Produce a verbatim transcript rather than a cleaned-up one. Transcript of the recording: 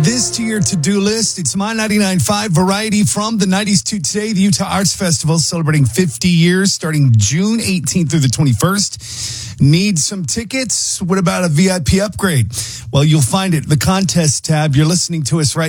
this to your to-do list. It's My ninety-nine point five Variety from the nineties to today. The Utah Arts Festival celebrating fifty years starting June eighteenth through the twenty-first. Need some tickets? What about a V I P upgrade? Well, you'll find it in the contest tab. You're listening to us right